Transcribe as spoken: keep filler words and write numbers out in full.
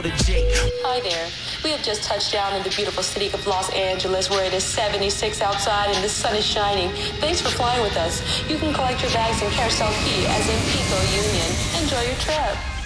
Hi there. We have just touched down in the beautiful city of Los Angeles, where it is seventy-six outside and the sun is shining. Thanks for flying with us. You can collect your bags in Carousel Key, as in Pico Union. Enjoy your trip.